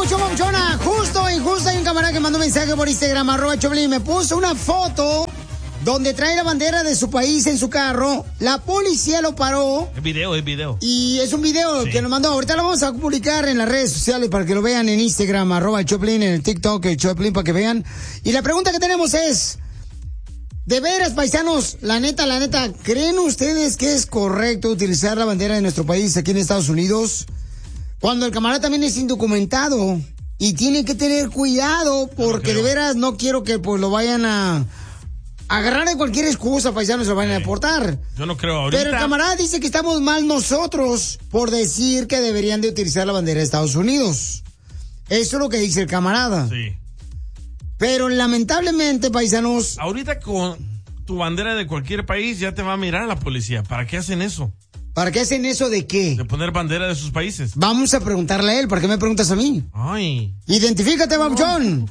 papuchona. Justo hay un camarada que mandó un mensaje por Instagram, @Choplin, me puso una foto donde trae la bandera de su país en su carro. La policía lo paró. Es video. Y es un video que nos mandó. Ahorita lo vamos a publicar en las redes sociales para que lo vean en Instagram, @Choplin, en el TikTok, el Choplin, para que vean. Y la pregunta que tenemos es, de veras, paisanos, la neta, ¿creen ustedes que es correcto utilizar la bandera de nuestro país aquí en Estados Unidos? Cuando el camarada también es indocumentado y tiene que tener cuidado porque de veras no quiero que pues lo vayan a agarrar de cualquier excusa, paisanos, se lo vayan a deportar. Yo no creo ahorita. Pero el camarada dice que estamos mal nosotros por decir que deberían de utilizar la bandera de Estados Unidos. Eso es lo que dice el camarada. Sí. Pero lamentablemente, paisanos... Ahorita con tu bandera de cualquier país ya te va a mirar la policía. ¿Para qué hacen eso? ¿Para qué hacen eso de qué? De poner bandera de sus países. Vamos a preguntarle a él. ¿Para qué me preguntas a mí? Ay. Identifícate, babuchón.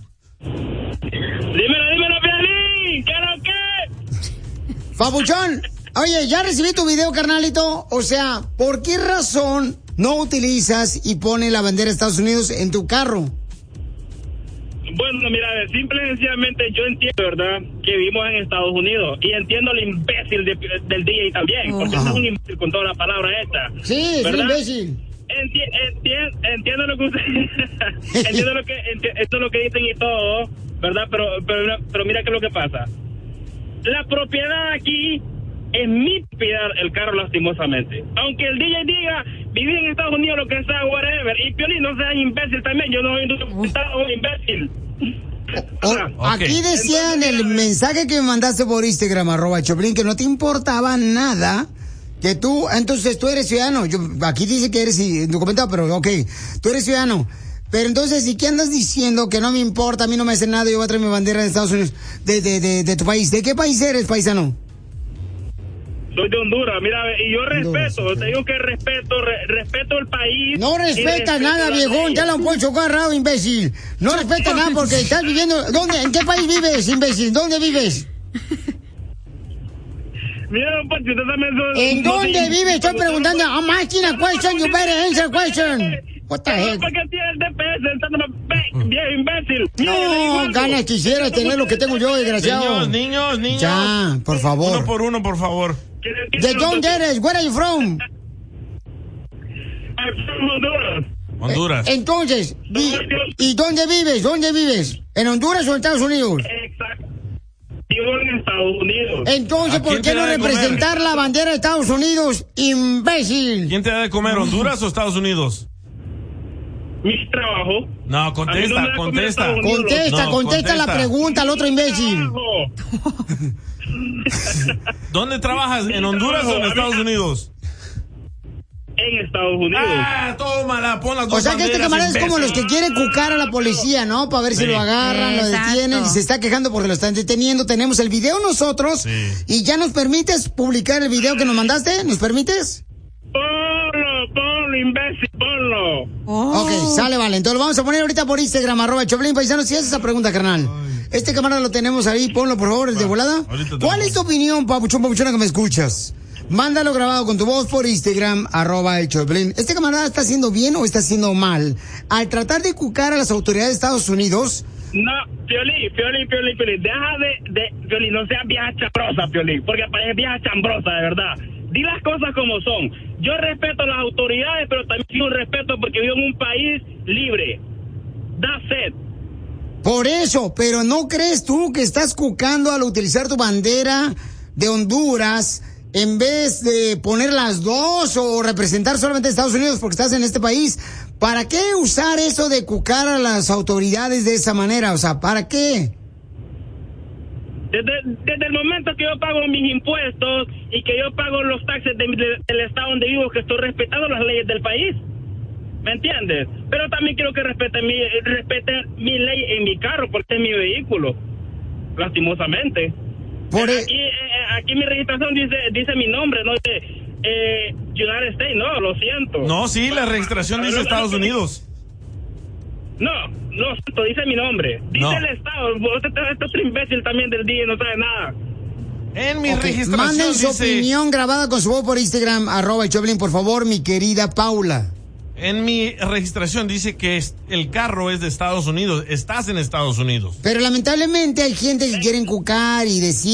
Dímelo, Piolín. ¿Qué es lo que? Papuchón, oye, ya recibí tu video, carnalito. O sea, ¿por qué razón no utilizas y pones la bandera de Estados Unidos en tu carro? Bueno, mira, simple y sencillamente yo entiendo, ¿verdad?, que vivimos en Estados Unidos. Y entiendo el imbécil del DJ también, porque es un imbécil con toda la palabra esta. Sí, es un imbécil. Entiendo lo que usted... entiendo esto es lo que dicen y todo, ¿verdad? Pero mira qué es lo que pasa. La propiedad aquí es mi propiedad, el carro, lastimosamente. Aunque el DJ diga, vivir en Estados Unidos, lo que sea, whatever. Y Piolín, no seas imbécil también. Yo no soy un imbécil. Aquí decía en el mensaje que me mandaste por Instagram, @Choplin, que no te importaba nada. Que tú, entonces tú eres ciudadano. Aquí dice que eres indocumentado, pero ok, tú eres ciudadano. Pero entonces, ¿y qué andas diciendo? Que no me importa, a mí no me hace nada, yo voy a traer mi bandera de Estados Unidos, de tu país. ¿De qué país eres, paisano? Soy de Honduras, mira, y yo respeto, te digo que respeto el país. No respetas nada, viejón, ya lo han puesto agarrado, imbécil. No respetas nada porque estás viviendo... ¿En qué país vives, imbécil? ¿Dónde vives? Mira, don Poncho, usted también... ¿En dónde vives? Estoy preguntando. I'm asking a question, you better answer question. What the heck? ¿Por qué tienes DPS? Viejo imbécil. No, ganas quisiera tener lo que tengo yo, desgraciado. Niños. Ya, por favor. Uno por favor. ¿De dónde eres? Where are you from? Honduras. Entonces, ¿y dónde vives? ¿Dónde vives? ¿En Honduras o en Estados Unidos? Exacto. Vivo en Estados Unidos. Entonces, ¿por qué no representar la bandera de Estados Unidos, imbécil? ¿Quién te da de comer, Honduras o Estados Unidos? Mi trabajo. No, contesta. Contesta la pregunta al otro imbécil. ¿Dónde trabajas? ¿En Honduras o en Estados Unidos? En Estados Unidos. Ah, tómala, pon las dos. O sea que este camarada es como los que quieren cucar a la policía, ¿no? Para ver si lo agarran, lo detienen y se está quejando porque lo están deteniendo. Tenemos el video nosotros y ya nos permites publicar el video que nos mandaste. ¿Nos permites? Ponlo, imbécil, ponlo. Ok, sale, vale. Entonces lo vamos a poner ahorita por Instagram, @Choplin, paisanos. Si haces esa pregunta, carnal. Este camarada lo tenemos ahí, ponlo por favor, el de volada. ¿Cuál es tu opinión, papuchona, que me escuchas? Mándalo grabado con tu voz por Instagram, @Choplin. ¿Este camarada está haciendo bien o está haciendo mal al tratar de cucar a las autoridades de Estados Unidos? No, Piolín. Deja de Piolín, no seas vieja chambrosa, Piolín, porque parece vieja chambrosa, de verdad. Di las cosas como son. Yo respeto a las autoridades, pero también tengo un respeto porque vivo en un país libre. That's it. Por eso, pero ¿no crees tú que estás cucando al utilizar tu bandera de Honduras en vez de poner las dos o representar solamente a Estados Unidos porque estás en este país? ¿Para qué usar eso de cucar a las autoridades de esa manera? O sea, ¿para qué? Desde el momento que yo pago mis impuestos y que yo pago los taxes del estado donde vivo, que estoy respetando las leyes del país, ¿me entiendes? Pero también quiero que respeten mi ley en mi carro, porque es mi vehículo, lastimosamente. Aquí mi registración dice mi nombre, no dice United States, no, lo siento. No, sí, la registración dice Estados Unidos. No, dice mi nombre. Dice el estado. Este otro imbécil también del día no sabe nada. En mi registración manden su dice... opinión grabada con su voz por Instagram, @Choplin, por favor, mi querida Paula. En mi registración dice que el carro es de Estados Unidos. Estás en Estados Unidos. Pero lamentablemente hay gente que quiere encucar y decir